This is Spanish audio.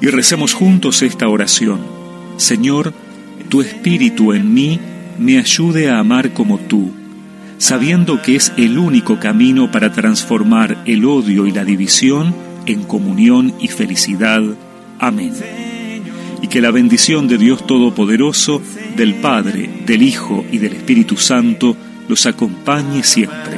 Y recemos juntos esta oración. Señor, tu Espíritu en mí me ayude a amar como tú, sabiendo que es el único camino para transformar el odio y la división en comunión y felicidad. Amén. Y que la bendición de Dios Todopoderoso, del Padre, del Hijo y del Espíritu Santo los acompañe siempre.